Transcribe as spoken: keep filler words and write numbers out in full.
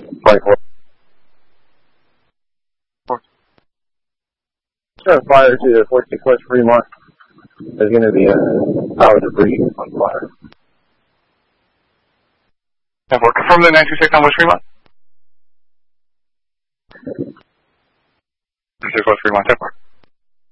twenty-four. Set fire to forty-six West Fremont. There's going to be a power debris on fire. ten four, confirm the nine two six on West Fremont. nine two six West Fremont, ten four.